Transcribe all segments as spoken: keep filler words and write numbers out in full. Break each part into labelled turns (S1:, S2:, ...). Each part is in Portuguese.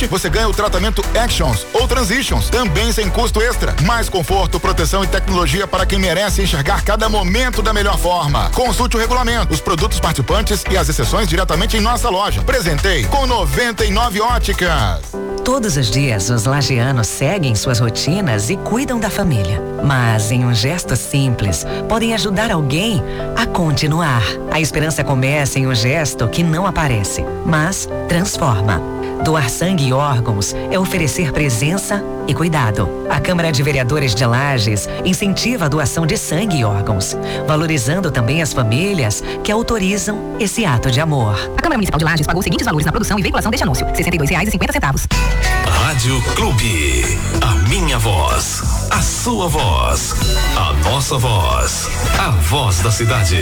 S1: frente, você ganha o tratamento Actions ou Transitions, também sem custo extra. Mais conforto, proteção e tecnologia para quem merece enxergar cada momento da melhor forma. Consulte o regulamento, os produtos participantes e as exceções diretamente em nossa loja. Presentei com noventa e nove Óticas.
S2: Todos os dias, os lagianos seguem suas rotinas e cuidam da família. Mas, em um gesto simples, podem ajudar alguém a continuar. A esperança começa em um gesto que não aparece, mas transforma. Doar sangue e órgãos é oferecer presença e cuidado. A Câmara de Vereadores de Lages incentiva a doação de sangue e órgãos, valorizando também as famílias que autorizam esse ato de amor.
S3: A Câmara Municipal de Lages pagou os seguintes valores na produção e veiculação deste anúncio: sessenta e dois reais e cinquenta centavos.
S4: Rádio Clube, a minha voz, a sua voz, a nossa voz, a voz da cidade.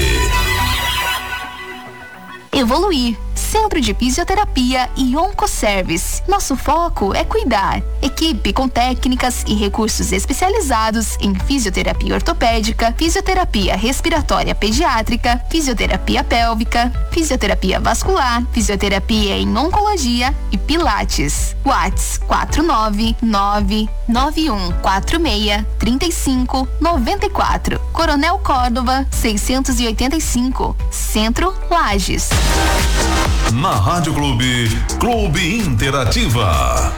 S5: Evoluir, Centro de Fisioterapia e Oncoservice. Nosso foco é cuidar. Equipe com técnicas e recursos especializados em fisioterapia ortopédica, fisioterapia respiratória pediátrica, fisioterapia pélvica, fisioterapia vascular, fisioterapia em oncologia e pilates. WhatsApp quatro nove nove nove um quatro seis três cinco nove quatro. Coronel Córdova seiscentos e oitenta e cinco. Centro Lages.
S4: Na Rádio Clube, Clube Interativa.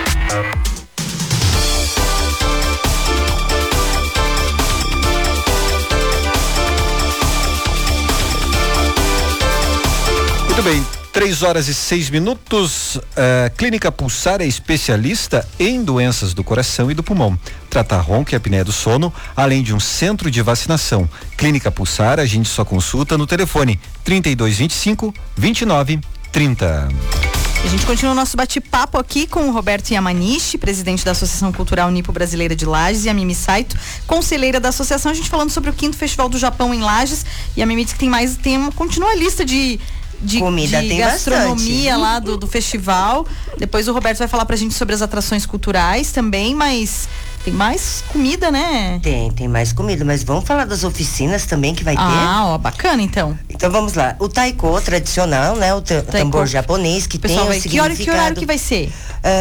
S6: Muito bem, três horas e seis minutos. Uh, Clínica Pulsar é especialista em doenças do coração e do pulmão. Trata a ronca e a apneia do sono, além de um centro de vacinação. Clínica Pulsar, a gente só consulta no telefone trinta e dois, vinte e cinco, vinte e nove, trinta.
S7: A gente continua o nosso bate-papo aqui com o Roberto Yamanishi, presidente da Associação Cultural Nipo-Brasileira de Lages, e a Mimi Saito, conselheira da associação. A gente falando sobre o quinto Festival do Japão em Lages, e a Mimi diz que tem mais, tem, continua a lista de de,
S8: comida,
S7: de
S8: tem
S7: gastronomia
S8: bastante.
S7: lá do, do festival. Depois o Roberto vai falar pra gente sobre as atrações culturais também, mas tem mais comida, né?
S8: Tem, tem mais comida, mas vamos falar das oficinas também que vai ter.
S7: Ah, ó, bacana então.
S8: Então vamos lá, o taiko tradicional, né, o taiko, tambor japonês que tem o
S7: vai,
S8: significado.
S7: Que hora, que horário que vai ser?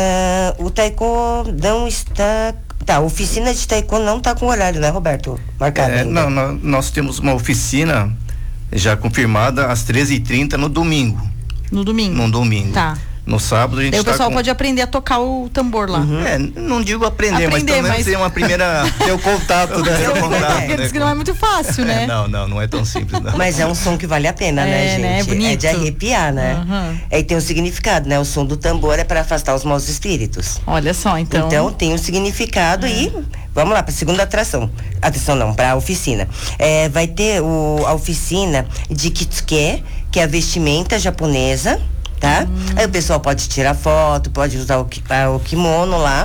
S8: Uh, o taiko não está... Tá, a oficina de taiko não tá com horário, né, Roberto? Marcado
S9: é,
S8: ainda.
S9: Não, não, nós temos uma oficina já confirmada às treze e trinta no domingo.
S7: No domingo?
S9: No domingo.
S7: Tá.
S9: No sábado a gente
S7: Daí o
S9: tá
S7: pessoal
S9: com...
S7: pode aprender a tocar o tambor lá.
S9: Uhum. É, não digo aprender,
S7: aprender
S9: mas pelo menos
S7: mas...
S9: ter uma primeira...
S6: ter o contato, né?
S9: Ter o contato,
S7: né? Diz que não é muito fácil, né?
S9: É, não, não, não é tão simples, não.
S8: Mas é um som que vale a pena,
S7: é,
S8: né, gente?
S7: Né? É bonito.
S8: É de arrepiar, né?
S7: Uhum.
S8: Aí tem um significado, né? O som do tambor é para afastar os maus espíritos.
S7: Olha só, então.
S8: Então tem um significado é. E vamos lá para a segunda atração. Atenção não, para a oficina. É, vai ter o, a oficina de kitsuke, que é a vestimenta japonesa. Tá? Hum. Aí o pessoal pode tirar foto, pode usar o, a, o kimono lá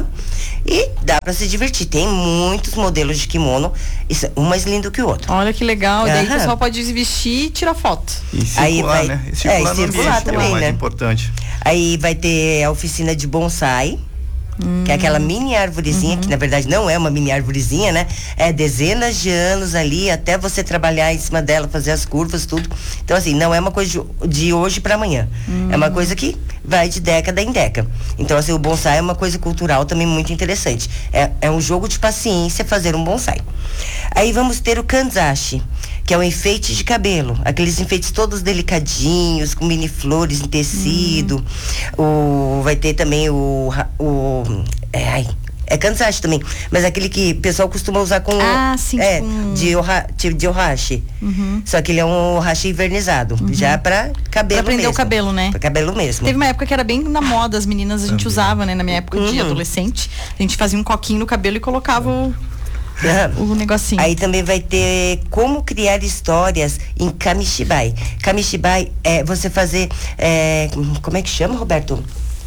S8: e dá pra se divertir. Tem muitos modelos de kimono, isso, um mais lindo que o outro.
S7: Olha que legal, e daí
S8: Aham.
S7: o pessoal pode se vestir e tirar foto.
S9: E circular,
S8: aí vai,
S9: né? E circular,
S8: é, e circular
S9: ambiente,
S8: também,
S9: é o mais
S8: né?
S9: importante.
S8: Aí vai ter a oficina de bonsai. Hum. Que é aquela mini arvorezinha, uhum. que na verdade não é uma mini arvorezinha, né? É dezenas de anos ali, até você trabalhar em cima dela, fazer as curvas, tudo. Então, assim, não é uma coisa de, de hoje para amanhã. Hum. É uma coisa que vai de década em década. Então, assim, o bonsai é uma coisa cultural também muito interessante. É, é um jogo de paciência fazer um bonsai. Aí vamos ter o kanzashi, que é o enfeite de cabelo, aqueles enfeites todos delicadinhos, com mini flores em tecido. Hum. O, vai ter também o, o é, ai, é kanzashi também, mas aquele que o pessoal costuma usar com
S7: ah, sim,
S8: é,
S7: com...
S8: de, oha, de ohashi. Uhum. Só que ele é um ohashi invernizado, uhum. já pra cabelo
S7: pra prender
S8: mesmo.
S7: o cabelo, né?
S8: Pra cabelo mesmo.
S7: Teve uma época que era bem na moda, as meninas a gente uhum. usava, né? Na minha época uhum. de adolescente, a gente fazia um coquinho no cabelo e colocava o
S8: Uhum.
S7: o negocinho.
S8: Aí também vai ter como criar histórias em kamishibai. Kamishibai é você fazer é, como é que chama, Roberto?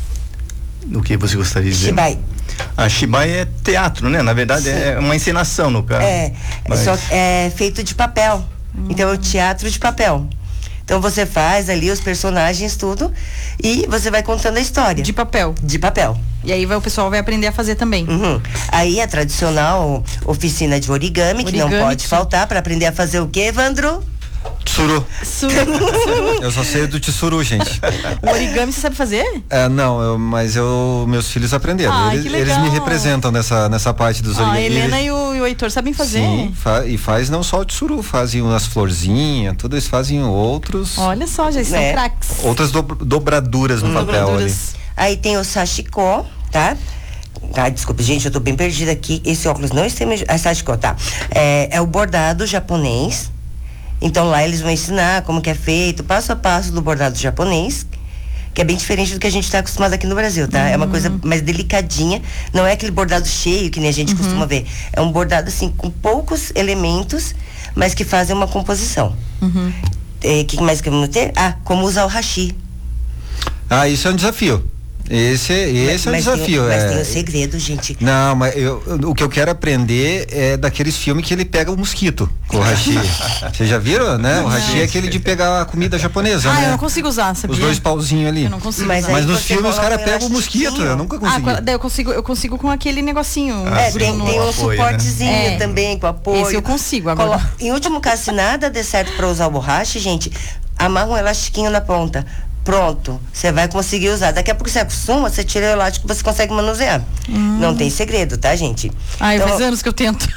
S9: O que você gostaria de dizer?
S8: Shibai.
S9: A Shibai é teatro, né? Na verdade Sim. é uma encenação no caso.
S8: É, mas... só é feito de papel. Hum. Então é o teatro de papel. Então você faz ali os personagens, tudo, e você vai contando a história.
S7: De papel.
S8: De papel.
S7: E aí vai, o pessoal vai aprender a fazer também.
S8: Uhum. Aí a tradicional oficina de origami, origami que não pode faltar, para aprender a fazer o quê, Evandro?
S6: Tsuru.
S7: Tsuru.
S6: Eu só sei do tsuru, gente.
S7: O origami você sabe fazer?
S6: É, não, eu, mas eu, meus filhos aprenderam.
S7: Ah,
S6: eles,
S7: que legal.
S6: eles me representam nessa, nessa parte dos
S7: Ah, a
S6: origamis.
S7: Helena e o, e o Heitor sabem fazer?
S6: Sim, fa- e faz não só o tsuru, fazem umas florzinhas, tudo eles fazem outros.
S7: Olha só, já são
S8: É.
S7: craques.
S6: Outras do- dobraduras no
S7: Hum,
S6: papel
S7: dobraduras.
S8: Aí tem o sashiko, tá? Ah, desculpa, gente, eu tô bem perdida aqui. Esse óculos não está... Ah, sashiko, tá. É, é o bordado japonês. Então lá eles vão ensinar como que é feito, passo a passo do bordado japonês, que é bem diferente do que a gente está acostumado aqui no Brasil, tá?
S7: Uhum.
S8: É uma coisa mais delicadinha, não é aquele bordado cheio que nem a gente
S7: Uhum.
S8: costuma ver. É um bordado assim com poucos elementos, mas que fazem uma composição.
S7: Uhum.
S8: O que mais que vamos ter? Ah, como usar o hashi.
S6: Ah, isso é um desafio. Esse, esse é um
S8: mas
S6: desafio.
S8: Tem, mas
S6: é...
S8: tem um segredo, gente.
S6: Não, mas eu, o que eu quero aprender é daqueles filmes que ele pega o mosquito com o hashi. Vocês já viram, né? O hashi é aquele de pegar a comida japonesa,
S7: Ah,
S6: né?
S7: eu não consigo usar, sabia?
S6: Os dois pauzinhos ali.
S7: Eu não consigo
S8: Mas
S7: usar.
S6: Mas
S8: aí
S6: nos
S8: você
S6: filmes os
S8: coloca
S6: caras
S8: um
S6: pegam o mosquito,
S8: elastiquinho.
S6: eu nunca
S7: Ah,
S6: consegui.
S7: qual- daí eu consigo, eu consigo com aquele negocinho.
S8: É,
S7: no-
S8: tem,
S7: no-
S8: tem um
S9: apoio, né?
S8: suportezinho
S7: É.
S8: também, com apoio.
S7: Esse eu consigo agora.
S8: Colo- Em último caso, se nada der certo pra usar o borracha, gente, amarra um elastiquinho na ponta. Pronto, você vai conseguir usar. Daqui a pouco você acostuma, você tira o elástico e você consegue manusear. Não tem segredo, tá, gente?
S7: Ai,
S8: Então,
S7: faz anos que eu tento.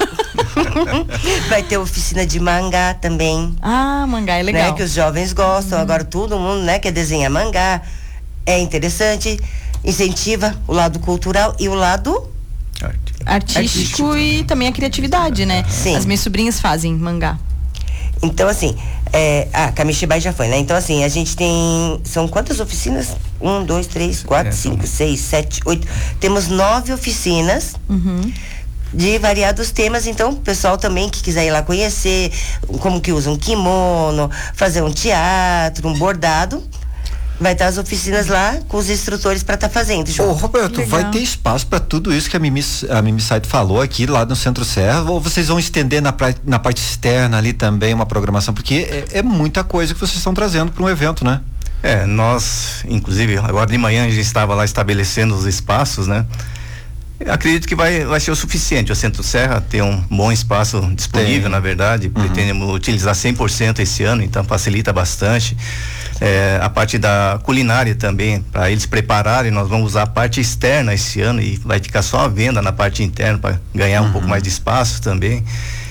S8: vai ter oficina de mangá também.
S7: Ah, mangá é legal.
S8: Né, que os jovens gostam, agora todo mundo, né, quer desenhar mangá. É interessante, incentiva o lado cultural e o lado
S7: Artístico,
S8: Artístico.
S7: e também a criatividade, né?
S8: Sim.
S7: As minhas sobrinhas fazem mangá.
S8: Então, assim, é, ah, Kamishibai já foi, né? Então, assim, a gente tem, são quantas oficinas? Um, dois, três, quatro,
S9: É,
S8: cinco,
S9: são-
S8: seis, sete, oito. Temos nove oficinas
S7: Uhum.
S8: de variados temas. Então, o pessoal também que quiser ir lá conhecer como que usa um kimono, fazer um teatro, um bordado, vai estar as oficinas lá com os instrutores para estar fazendo.
S6: Ô,
S8: junto.
S6: Roberto,
S7: Legal.
S6: vai ter espaço para tudo isso que a Mimi, a Mimi Saito falou aqui lá no Centro Serra, ou vocês vão estender na, pra, na parte externa ali também uma programação, porque é, é muita coisa que vocês estão trazendo para um evento, né?
S9: É, nós, inclusive, agora de manhã a gente estava lá estabelecendo os espaços, né? Eu acredito que vai, vai ser o suficiente. O Centro Serra tem um bom espaço disponível,
S6: Tem.
S9: na verdade.
S6: Uhum.
S9: Pretendemos utilizar cem por cento esse ano, então facilita bastante. É, a parte da culinária também, para eles prepararem, nós vamos usar a parte externa esse ano e vai ficar só a venda na parte interna para ganhar
S6: Uhum.
S9: um pouco mais de espaço também.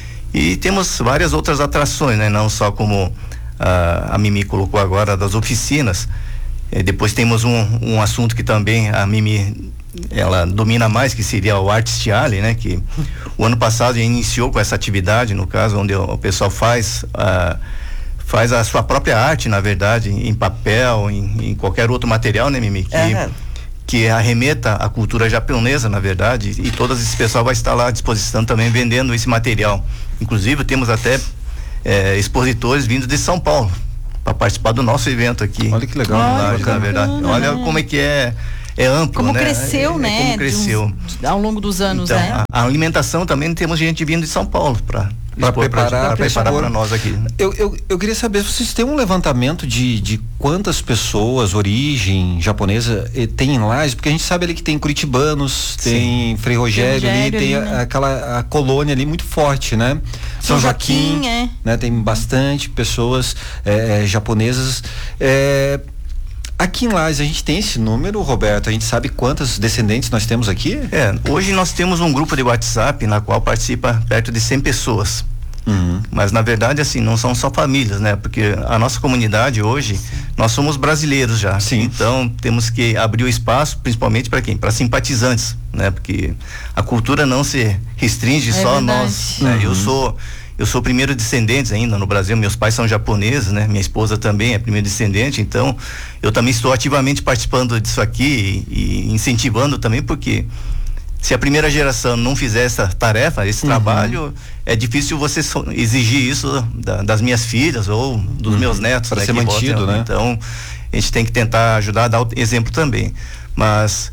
S9: E temos várias outras atrações, né? Não só como ah, a Mimi colocou agora das oficinas. Eh, depois temos um, um assunto que também a Mimi ela domina mais, que seria o Artist Alley, né? Que o ano passado iniciou com essa atividade, no caso, onde o, o pessoal faz ah, faz a sua própria arte, na verdade, em papel, em, em qualquer outro material, né, Mimi? Que,
S8: Aham.
S9: que arremeta a cultura japonesa, na verdade, e todo esse pessoal vai estar lá à disposição também vendendo esse material. Inclusive, temos até eh, expositores vindos de São Paulo para participar do nosso evento aqui.
S6: Olha que legal.
S9: Em
S6: Olha,
S9: Lages, na verdade.
S7: bacana,
S9: Olha
S7: né?
S9: como é que é, é amplo,
S7: Como
S9: né?
S7: cresceu,
S9: É- é
S7: né?
S9: Como
S7: de
S9: cresceu.
S7: uns- ao longo dos anos,
S9: Então,
S7: né?
S9: a, a alimentação também temos gente vindo de São Paulo para
S6: Pra preparar- pra
S9: preparar
S6: expor.
S9: para nós aqui.
S6: Eu, eu, eu queria saber se vocês têm um levantamento de, de quantas pessoas, origem japonesa, eh, tem em Lages, porque a gente sabe ali que tem curitibanos, tem Frei Rogério,
S7: Frei
S6: ali,
S7: Rogério
S6: tem
S7: ali,
S6: a-
S7: né?
S6: aquela a colônia ali muito forte, né? São,
S7: São
S6: Joaquim,
S7: Joaquim, é.
S6: né? Tem bastante pessoas eh, eh, japonesas. Eh, aqui em Lages a gente tem esse número, Roberto? A gente sabe quantas descendentes nós temos aqui?
S9: É, hoje nós temos um grupo de WhatsApp na qual participa perto de cem pessoas.
S6: Uhum.
S9: Mas na verdade assim, não são só famílias, né? Porque a nossa comunidade hoje, nós somos brasileiros já.
S6: Sim.
S9: Então temos que abrir o espaço principalmente para quem? Para simpatizantes, né? Porque a cultura não se restringe
S7: É
S9: só a
S7: verdade.
S9: nós, né?
S6: Uhum.
S9: Eu sou eu sou primeiro descendente ainda no Brasil, meus pais são japoneses, né? Minha esposa também é primeiro descendente, então eu também estou ativamente participando disso aqui e, e incentivando também, porque se a primeira geração não fizer essa tarefa, esse
S6: Uhum.
S9: trabalho, é difícil você so- exigir isso da- das minhas filhas ou dos meus netos.
S6: Pra
S9: né,
S6: ser
S9: que
S6: mantido,
S9: votem.
S6: né?
S9: Então, a gente tem que tentar ajudar a dar o exemplo também. Mas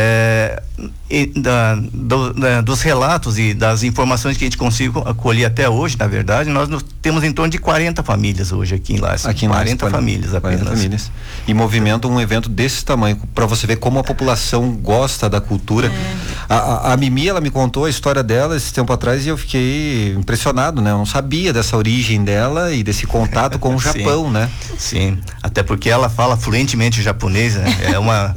S9: é, e da- do- da- dos relatos e das informações que a gente conseguiu acolher até hoje, na verdade, nós no- temos em torno de quarenta famílias hoje aqui em Lages.
S6: Aqui em Lages,
S9: quarenta famílias apenas.
S6: quarenta famílias. E movimenta um evento desse tamanho, para você ver como a população gosta da cultura. A, a, a Mimi, ela me contou a história dela esse tempo atrás e eu fiquei impressionado, né? Eu não sabia dessa origem dela e desse contato com o Japão,
S9: Sim.
S6: né?
S9: Sim, até porque ela fala fluentemente japonês, né? É uma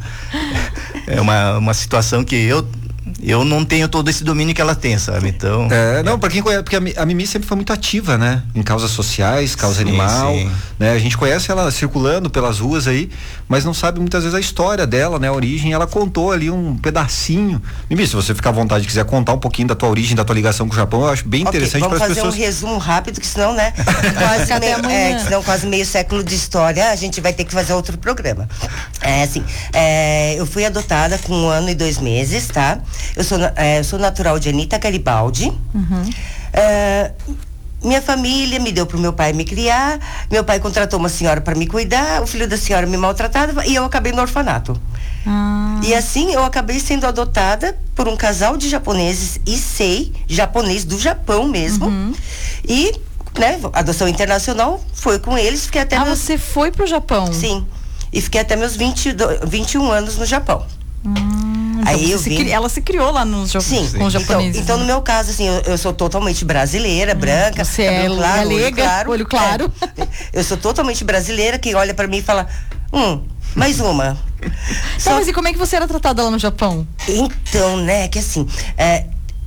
S9: é uma, uma situação que eu eu não tenho todo esse domínio que ela tem, sabe? Então.
S6: É, não, pra quem conhece, porque a, a Mimi sempre foi muito ativa, né? Em causas sociais, causa sim, animal, sim. né? A gente conhece ela circulando pelas ruas aí, mas não sabe muitas vezes a história dela, né? A origem, ela contou ali um pedacinho. Mimi, se você ficar à vontade e quiser contar um pouquinho da tua origem, da tua ligação com o Japão, eu acho bem okay, interessante para as pessoas.
S8: Vamos fazer um resumo rápido, que senão, né? quase meio, é, que senão quase meio século de história, a gente vai ter que fazer outro programa. É assim, é, eu fui adotada com um ano e dois meses, tá? Eu sou, é, eu sou natural de Anitta Garibaldi. Uhum. É, minha família me deu pro meu pai me criar. Meu pai contratou uma senhora para me cuidar. O filho da senhora me maltratava e eu acabei no orfanato. Ah. E assim eu acabei sendo adotada por um casal de japoneses Issei, japonês do Japão mesmo. Uhum. E, né, adoção internacional, foi com eles, fiquei até
S7: Ah,
S8: meus...
S7: você foi pro Japão?
S8: Sim. E fiquei até meus vinte, vinte e um anos no Japão.
S7: Hum, então
S8: Aí eu
S7: se
S8: vim...
S7: cri... Ela se criou lá nos Jap...
S8: Sim,
S7: com os japoneses.
S8: Então, então
S7: né?
S8: no meu caso, assim, eu, eu sou totalmente brasileira, hum, branca.
S7: Você é
S8: claro,
S7: galega,
S8: olho claro.
S7: Olho claro.
S8: É, eu sou totalmente brasileira, que olha pra mim e fala, hum, mais uma.
S7: Só... Não, mas e como é que você era tratada lá no Japão?
S8: Então, né, que assim, é,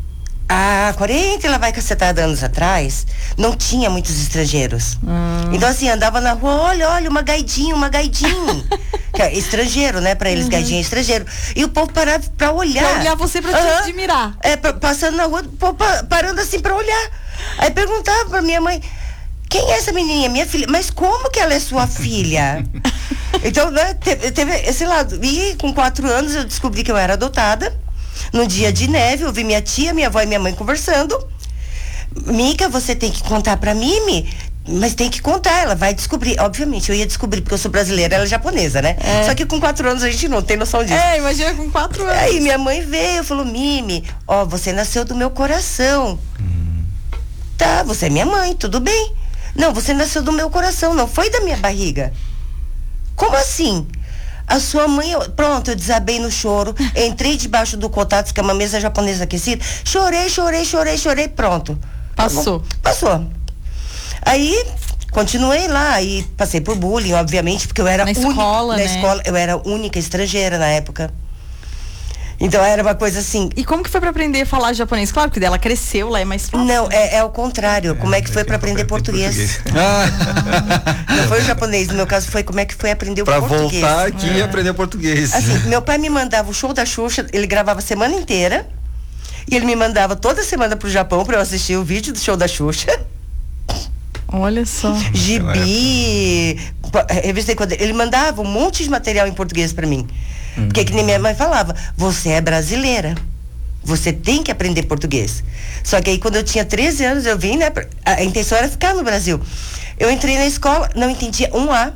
S8: há quarenta, ela vai cacetada anos atrás, não tinha muitos estrangeiros. Hum. Então, assim, andava na rua, olha, olha, uma gaidinha, uma gaidinha. Que é estrangeiro, né? Pra eles, uhum. gaidinha é estrangeiro. E o povo parava pra olhar.
S7: Pra olhar você, pra uhum. te admirar.
S8: É, pra, passando na rua, o povo parando assim pra olhar. Aí perguntava pra minha mãe, quem é essa menininha? Minha filha. Mas como que ela é sua filha? Então, né, teve, teve esse lado. E com quatro anos eu descobri que eu era adotada. Num dia de neve, eu vi minha tia, minha avó e minha mãe conversando. Mica, você tem que contar pra Mimi, mas tem que contar, ela vai descobrir. Obviamente, eu ia descobrir, porque eu sou brasileira, ela é japonesa, né? É. Só que com quatro anos a gente não tem noção disso.
S7: É, imagina com quatro anos.
S8: Aí minha mãe veio e falou, Mimi, ó, você nasceu do meu coração. Hum. Tá, você é minha mãe, tudo bem. Não, você nasceu do meu coração, não foi da minha barriga. Como assim? A sua mãe, eu, pronto, eu desabei no choro, entrei debaixo do kotatsu, que é uma mesa japonesa aquecida, chorei, chorei, chorei, chorei, pronto.
S7: Passou.
S8: Passou. Aí, continuei lá e passei por bullying, obviamente, porque eu era
S7: na
S8: única,
S7: escola,
S8: na
S7: né?
S8: escola, eu era única estrangeira na época. Então era uma coisa assim.
S7: E como que foi pra aprender a falar japonês? Claro que dela cresceu lá, é mais fácil.
S8: Não, é, é o contrário. É, como é que foi pra aprender português? português. Ah. Não foi o japonês, no meu caso foi como é que foi aprender o
S6: pra
S8: português.
S6: Pra voltar aqui é. e aprender português.
S8: Assim, meu pai me mandava o show da Xuxa, ele gravava a semana inteira. E ele me mandava toda semana pro Japão pra eu assistir o vídeo do show da Xuxa.
S7: Olha só.
S8: Gibi, revista de quadrinhos. Ele mandava um monte de material em português pra mim. Hum. Porque que nem minha mãe falava, você é brasileira. Você tem que aprender português. Só que aí quando eu tinha treze anos eu vim, né? A intenção era ficar no Brasil. Eu entrei na escola, não entendia um A.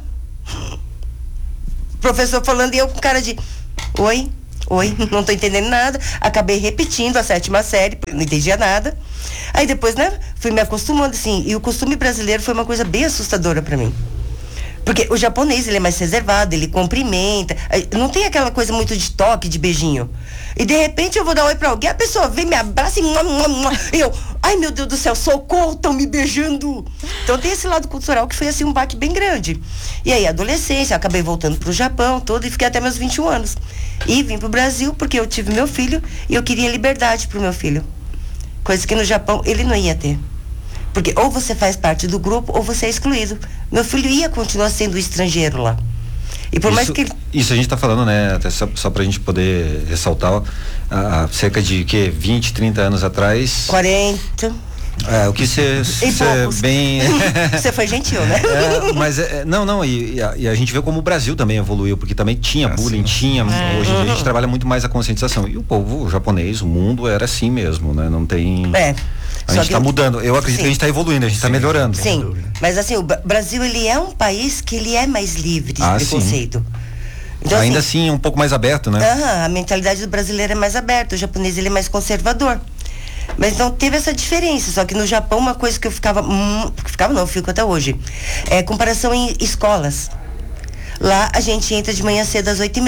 S8: Professor falando e eu com cara de oi, oi, não tô entendendo nada. Acabei repetindo a sétima série, não entendia nada. Aí depois, né, fui me acostumando assim, e o costume brasileiro foi uma coisa bem assustadora pra mim. Porque o japonês, ele é mais reservado, ele cumprimenta, não tem aquela coisa muito de toque, de beijinho. E de repente eu vou dar oi pra alguém, a pessoa vem, me abraça e, mua, mua, mua, e eu, ai meu Deus do céu, socorro, estão me beijando. Então tem esse lado cultural que foi assim um baque bem grande. E aí, adolescência, acabei voltando pro Japão, todo, e fiquei até meus vinte e um anos. E vim pro Brasil porque eu tive meu filho e eu queria liberdade pro meu filho. Coisa que no Japão ele não ia ter. Porque ou você faz parte do grupo ou você é excluído. Meu filho ia continuar sendo estrangeiro lá. E por
S6: isso,
S8: mais que ele...
S6: Isso a gente está falando, né? Até só, só pra gente poder ressaltar, há cerca de que, vinte, trinta anos atrás.
S8: quarenta.
S6: É, o que você bem.
S8: Você foi gentil, né?
S6: É, mas é, não, não, e, e, a, e a gente vê como o Brasil também evoluiu, porque também tinha ah, bullying, sim. tinha. É. Hoje em dia a gente trabalha muito mais a conscientização. E o povo o japonês, o mundo era assim mesmo, né? Não tem.
S8: É.
S6: A gente está mudando. Eu acredito sim. que a gente está evoluindo, a gente está melhorando.
S8: Sim. Mas assim, o Brasil, ele é um país que ele é mais livre de ah, preconceito.
S6: Então, ainda assim, assim, um pouco mais aberto, né?
S8: Uh-huh, a mentalidade do brasileiro é mais aberta, o japonês ele é mais conservador. Mas não teve essa diferença, só que no Japão uma coisa que eu ficava, hum, ficava não, eu fico até hoje, é comparação em escolas. Lá a gente entra de manhã cedo às oito e meia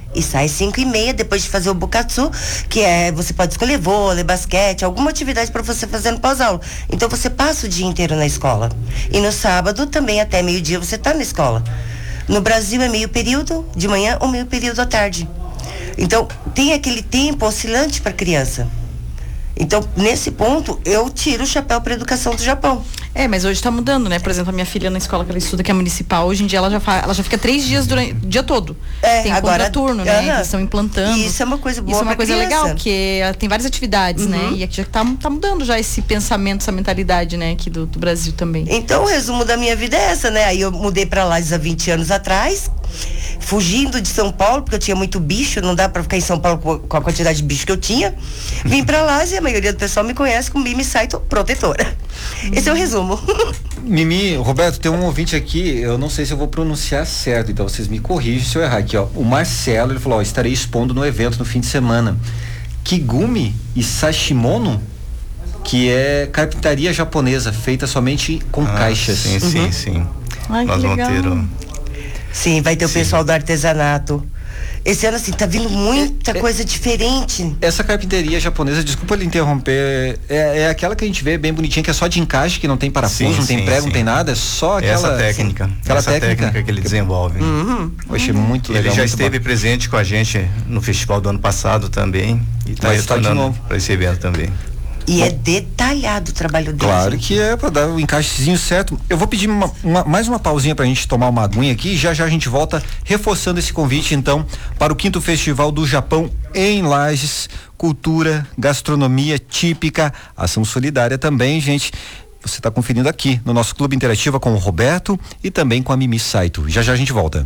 S8: e sai cinco e meia, depois de fazer o bukatsu, que é, você pode escolher vôlei, basquete, alguma atividade para você fazer no pós-aula. Então você passa o dia inteiro na escola. E no sábado também até meio-dia você tá na escola. No Brasil é meio período de manhã ou meio período à tarde. Então tem aquele tempo oscilante para criança. Então, nesse ponto, eu tiro o chapéu para a educação do Japão.
S7: É, mas hoje está mudando, né? Por exemplo, a minha filha na escola que ela estuda, que é municipal, hoje em dia ela já, fa- ela já fica três dias durante o dia todo.
S8: É,
S7: tem
S8: agora,
S7: contraturno, né?
S8: Uh-huh.
S7: Eles estão implantando.
S8: E isso é uma coisa boa.
S7: Isso é uma coisa
S8: criança.
S7: legal, porque tem várias atividades, uhum. né? E aqui já tá, tá mudando já esse pensamento, essa mentalidade, né? Aqui do, do Brasil também.
S8: Então, o resumo da minha vida é essa, né? Aí eu mudei para Lages há vinte anos atrás, fugindo de São Paulo, porque eu tinha muito bicho, não dá para ficar em São Paulo com, com a quantidade de bicho que eu tinha. Vim para Lages e a maioria do pessoal me conhece como Mimi Saito Protetora. Hum. Esse é o resumo.
S6: Mimi, Roberto, tem um ouvinte aqui, eu não sei se eu vou pronunciar certo, então vocês me corrigem se eu errar aqui, ó. O Marcelo, ele falou, ó, estarei expondo no evento no fim de semana. Kigumi e Sashimono, que é carpintaria japonesa, feita somente com ah, caixas.
S9: Sim, sim, uhum. sim.
S7: Ai,
S9: Nós vamos ter o...
S8: Sim, vai ter sim. o pessoal do artesanato. Esse ano, assim, tá vindo muita é, coisa
S6: é,
S8: diferente.
S6: Essa carpinteria japonesa, desculpa lhe interromper, é, é aquela que a gente vê bem bonitinha, que é só de encaixe, que não tem parafuso, sim, não tem sim, prego, sim. não tem nada, é só aquela...
S9: Essa técnica,
S6: sim, aquela
S9: essa
S6: técnica,
S9: técnica que ele desenvolve.
S6: Uhum. Eu achei muito legal.
S9: Ele já
S6: muito
S9: esteve
S6: bom.
S9: presente com a gente no festival do ano passado também, e tá retornando para esse evento também.
S8: E bom, é detalhado o trabalho dele.
S6: Claro que é para dar o encaixezinho certo. Eu vou pedir uma, uma, mais uma pausinha pra gente tomar uma aguinha aqui, já já a gente volta reforçando esse convite então para o quinto Festival do Japão em Lages, cultura, gastronomia típica, ação solidária também, gente. Você está conferindo aqui no nosso Clube Interativa com o Roberto e também com a Mimi Saito. Já já a gente volta.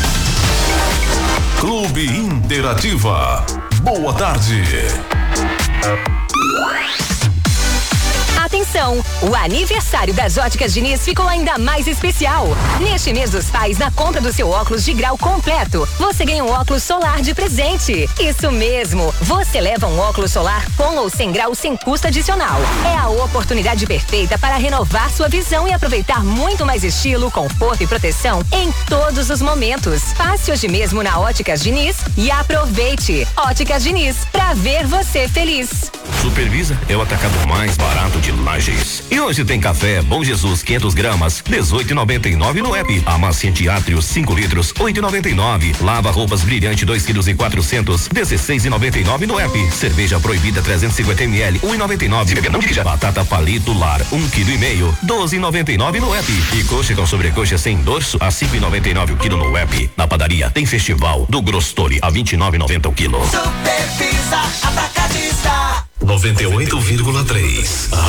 S4: Clube Interativa. Boa tarde.
S3: Atenção, o aniversário das Óticas Diniz ficou ainda mais especial. Neste mês dos pais, na compra do seu óculos de grau completo, você ganha um óculos solar de presente. Isso mesmo, você leva um óculos solar com ou sem grau sem custo adicional. É a oportunidade perfeita para renovar sua visão e aproveitar muito mais estilo, conforto e proteção em todos os momentos. Passe hoje mesmo na Óticas Diniz e aproveite. Óticas Diniz, pra ver você feliz.
S4: Supervisa é o atacado mais barato de Lages. E hoje tem café Bom Jesus quinhentas gramas, dezoito e noventa e nove no app. Amaciante Átrio cinco litros, oito e noventa e nove. Lava roupas Brilhante dois quilos e quatrocentos, dezesseis e noventa e nove no app. Cerveja Proibida trezentos e cinquenta mililitros, um e noventa e nove. Se beber não dirija. Batata Palito Lar um quilo e meio, doze e noventa e nove no app. E coxa com sobrecoxa sem dorso a cinco e noventa e nove o quilo no app. Na padaria tem Festival do Grostori a vinte e nove e noventa o quilo.
S10: Supervisa Atacadista
S4: noventa e oito vírgula três.